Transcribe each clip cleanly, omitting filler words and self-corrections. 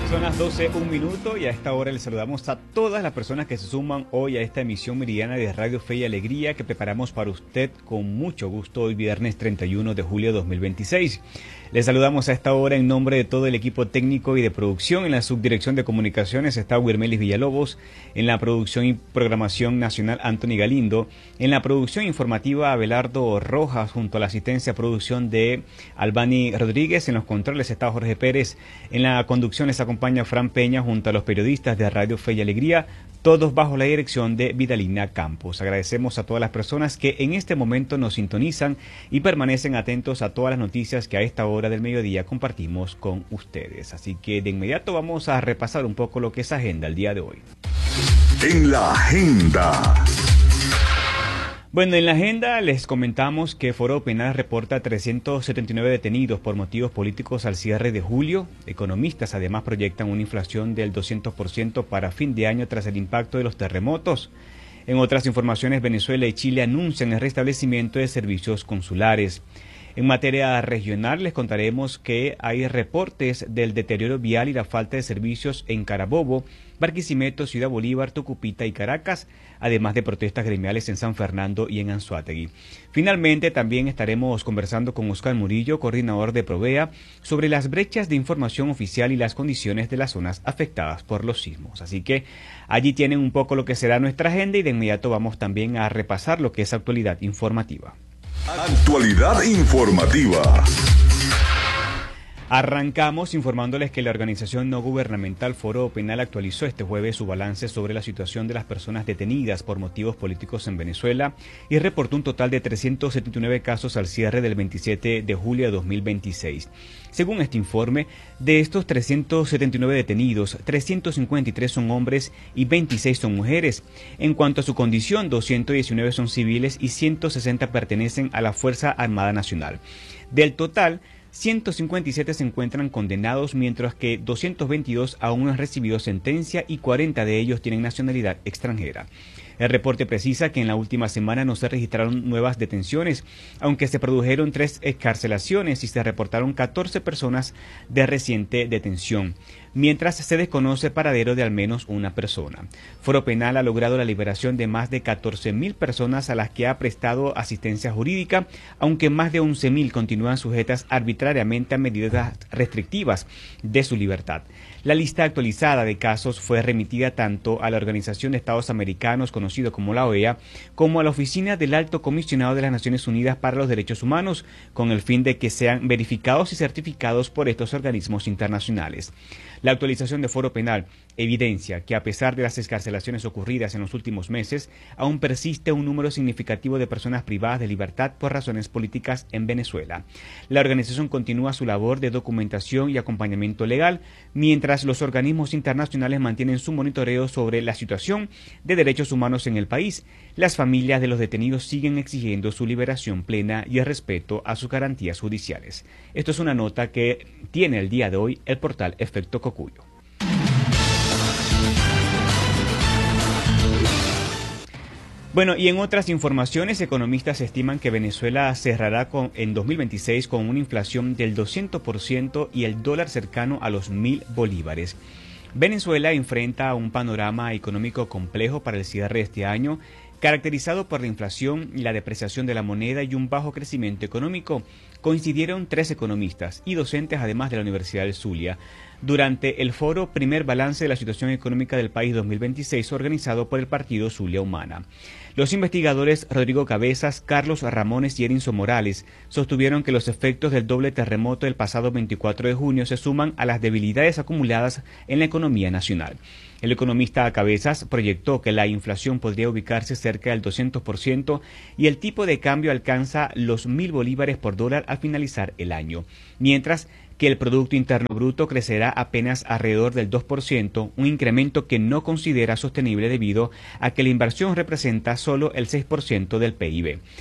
Son las 12, un minuto, y a esta hora les saludamos a todas las personas que se suman hoy a esta emisión meridiana de Radio Fe y Alegría que preparamos para usted con mucho gusto hoy viernes 31 de julio de 2026. Les saludamos a esta hora en nombre de todo el equipo técnico y de producción. En la subdirección de comunicaciones está Wirmelis Villalobos, en la producción y programación nacional Anthony Galindo, en la producción informativa Abelardo Rojas, junto a la asistencia a producción de Albani Rodríguez, en los controles está Jorge Pérez, en la conducción les acompaña Fran Peña junto a los periodistas de Radio Fe y Alegría, todos bajo la dirección de Vidalina Campos. Agradecemos a todas las personas que en este momento nos sintonizan y permanecen atentos a todas las noticias que a esta hora del mediodía compartimos con ustedes. Así que de inmediato vamos a repasar un poco lo que es agenda el día de hoy. En la agenda. Bueno, en la agenda les comentamos que Foro Penal reporta 379 detenidos por motivos políticos al cierre de julio. Economistas además proyectan una inflación del 200% para fin de año tras el impacto de los terremotos. En otras informaciones, Venezuela y Chile anuncian el restablecimiento de servicios consulares. En materia regional les contaremos que hay reportes del deterioro vial y la falta de servicios en Carabobo, Barquisimeto, Ciudad Bolívar, Tucupita y Caracas, además de protestas gremiales en San Fernando y en Anzoátegui. Finalmente, también estaremos conversando con Oscar Murillo, coordinador de Provea, sobre las brechas de información oficial y las condiciones de las zonas afectadas por los sismos. Así que allí tienen un poco lo que será nuestra agenda y de inmediato vamos también a repasar lo que es actualidad informativa. Actualidad informativa. Arrancamos informándoles que la organización no gubernamental Foro Penal actualizó este jueves su balance sobre la situación de las personas detenidas por motivos políticos en Venezuela y reportó un total de 379 casos al cierre del 27 de julio de 2026. Según este informe, de estos 379 detenidos, 353 son hombres y 26 son mujeres. En cuanto a su condición, 219 son civiles y 160 pertenecen a la Fuerza Armada Nacional. Del total, 157 se encuentran condenados, mientras que 222 aún no han recibido sentencia y 40 de ellos tienen nacionalidad extranjera. El reporte precisa que en la última semana no se registraron nuevas detenciones, aunque se produjeron 3 excarcelaciones y se reportaron 14 personas de reciente detención, mientras se desconoce el paradero de al menos una persona. Foro Penal ha logrado la liberación de más de 14.000 personas a las que ha prestado asistencia jurídica, aunque más de 11.000 continúan sujetas arbitrariamente a medidas restrictivas de su libertad. La lista actualizada de casos fue remitida tanto a la Organización de Estados Americanos, conocido como la OEA, como a la Oficina del Alto Comisionado de las Naciones Unidas para los Derechos Humanos, con el fin de que sean verificados y certificados por estos organismos internacionales. La actualización de Foro Penal evidencia que a pesar de las excarcelaciones ocurridas en los últimos meses, aún persiste un número significativo de personas privadas de libertad por razones políticas en Venezuela. La organización continúa su labor de documentación y acompañamiento legal, mientras los organismos internacionales mantienen su monitoreo sobre la situación de derechos humanos en el país. Las familias de los detenidos siguen exigiendo su liberación plena y el respeto a sus garantías judiciales. Esto es una nota que tiene el día de hoy el portal Efecto Cocuyo. Bueno, y en otras informaciones, economistas estiman que Venezuela cerrará en 2026 con una inflación del 200% y el dólar cercano a los 1.000 bolívares. Venezuela enfrenta un panorama económico complejo para el cierre de este año, caracterizado por la inflación, la depreciación de la moneda y un bajo crecimiento económico. Coincidieron 3 economistas y docentes, además de la Universidad del Zulia, durante el foro Primer Balance de la Situación Económica del País 2026, organizado por el Partido Zulia Humana. Los investigadores Rodrigo Cabezas, Carlos Ramones y Erinzo Morales sostuvieron que los efectos del doble terremoto del pasado 24 de junio se suman a las debilidades acumuladas en la economía nacional. El economista Cabezas proyectó que la inflación podría ubicarse cerca del 200% y el tipo de cambio alcanza los 1.000 bolívares por dólar al finalizar el año, mientras que el Producto Interno Bruto crecerá apenas alrededor del 2%, un incremento que no considera sostenible debido a que la inversión representa solo el 6% del PIB.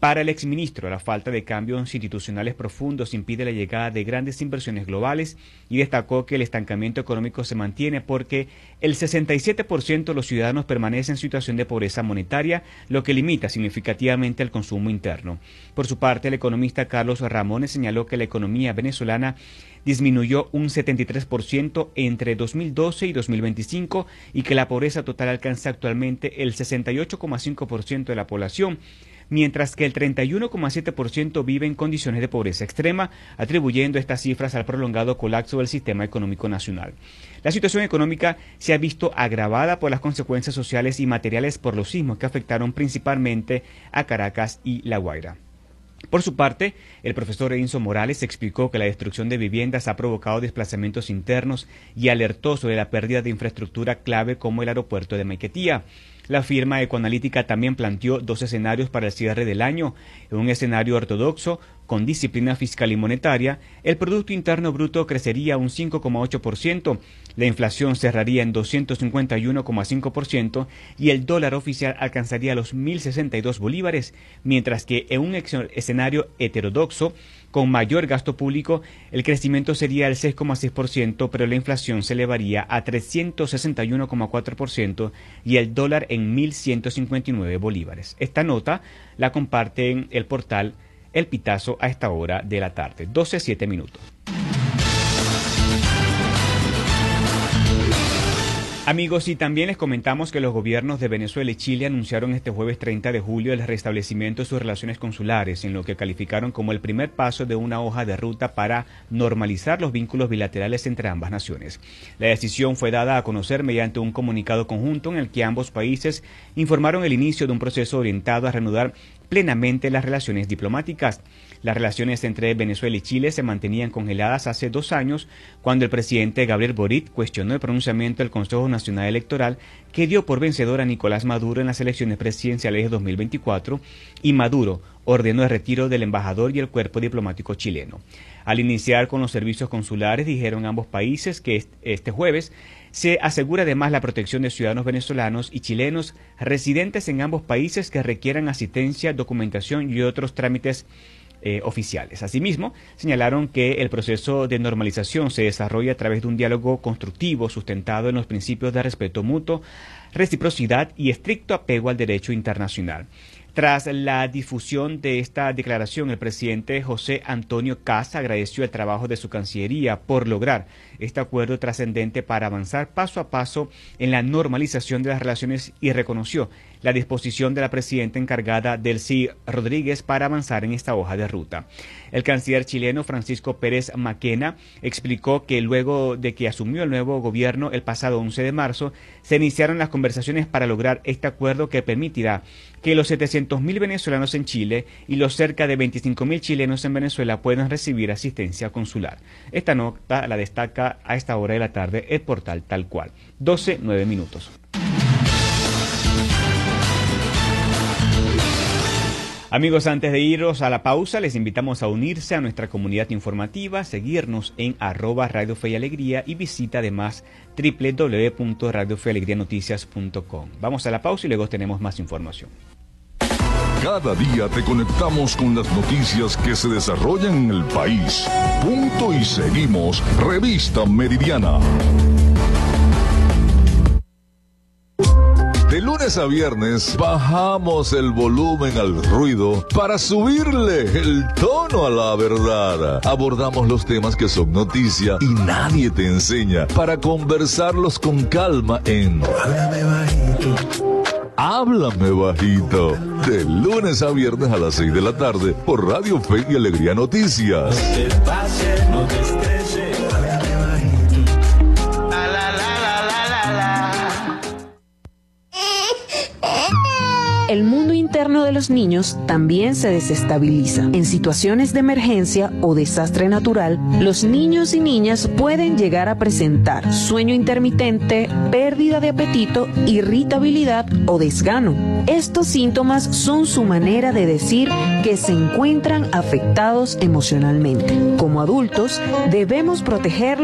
Para el exministro, la falta de cambios institucionales profundos impide la llegada de grandes inversiones globales y destacó que el estancamiento económico se mantiene porque el 67% de los ciudadanos permanece en situación de pobreza monetaria, lo que limita significativamente el consumo interno. Por su parte, el economista Carlos Ramones señaló que la economía venezolana disminuyó un 73% entre 2012 y 2025 y que la pobreza total alcanza actualmente el 68,5% de la población, mientras que el 31,7% vive en condiciones de pobreza extrema, atribuyendo estas cifras al prolongado colapso del sistema económico nacional. La situación económica se ha visto agravada por las consecuencias sociales y materiales por los sismos que afectaron principalmente a Caracas y La Guaira. Por su parte, el profesor Edinson Morales explicó que la destrucción de viviendas ha provocado desplazamientos internos y alertó sobre la pérdida de infraestructura clave como el aeropuerto de Maiquetía. La firma ecoanalítica también planteó 2 escenarios para el cierre del año. En un escenario ortodoxo, con disciplina fiscal y monetaria, el Producto Interno Bruto crecería un 5,8%, la inflación cerraría en 251,5% y el dólar oficial alcanzaría los 1.062 bolívares, mientras que en un escenario heterodoxo, con mayor gasto público, el crecimiento sería el 6,6%, pero la inflación se elevaría a 361,4% y el dólar en 1.159 bolívares. Esta nota la comparte en el portal El Pitazo a esta hora de la tarde, 12:07. Amigos, y también les comentamos que los gobiernos de Venezuela y Chile anunciaron este jueves 30 de julio el restablecimiento de sus relaciones consulares, en lo que calificaron como el primer paso de una hoja de ruta para normalizar los vínculos bilaterales entre ambas naciones. La decisión fue dada a conocer mediante un comunicado conjunto en el que ambos países informaron el inicio de un proceso orientado a reanudar plenamente las relaciones diplomáticas. Las relaciones entre Venezuela y Chile se mantenían congeladas hace 2 años cuando el presidente Gabriel Boric cuestionó el pronunciamiento del Consejo Nacional Electoral que dio por vencedor a Nicolás Maduro en las elecciones presidenciales de 2024 y Maduro ordenó el retiro del embajador y el cuerpo diplomático chileno. Al iniciar con los servicios consulares, dijeron ambos países que este jueves se asegura además la protección de ciudadanos venezolanos y chilenos residentes en ambos países que requieran asistencia, documentación y otros trámites oficiales. Asimismo, señalaron que el proceso de normalización se desarrolla a través de un diálogo constructivo sustentado en los principios de respeto mutuo, reciprocidad y estricto apego al derecho internacional. Tras la difusión de esta declaración, el presidente José Antonio Kast agradeció el trabajo de su Cancillería por lograr este acuerdo trascendente para avanzar paso a paso en la normalización de las relaciones y reconoció la disposición de la presidenta encargada Delcy Rodríguez para avanzar en esta hoja de ruta. El canciller chileno Francisco Pérez Maquena explicó que luego de que asumió el nuevo gobierno el pasado 11 de marzo, se iniciaron las conversaciones para lograr este acuerdo que permitirá que los 700.000 venezolanos en Chile y los cerca de 25.000 chilenos en Venezuela puedan recibir asistencia consular. Esta nota la destaca a esta hora de la tarde el portal Tal Cual. 12:09. Amigos, antes de irnos a la pausa, les invitamos a unirse a nuestra comunidad informativa, seguirnos en @Radio Fe y Alegría y visita además www.radiofealegrianoticias.com. Vamos a la pausa y luego tenemos más información. Cada día te conectamos con las noticias que se desarrollan en el país. Punto y seguimos. Revista Meridiana. De lunes a viernes bajamos el volumen al ruido para subirle el tono a la verdad. Abordamos los temas que son noticia y nadie te enseña para conversarlos con calma en Háblame Bajito. Háblame Bajito. De lunes a viernes a las 6 de la tarde por Radio Fe y Alegría Noticias. No te pases, no te estreses. Háblame bajito. La, la, la, la, la, la. El mundo interno de los niños también se desestabiliza. En situaciones de emergencia o desastre natural, los niños y niñas pueden llegar a presentar sueño intermitente, pérdida de apetito, irritabilidad o desgano. Estos síntomas son su manera de decir que se encuentran afectados emocionalmente. Como adultos, debemos protegerlos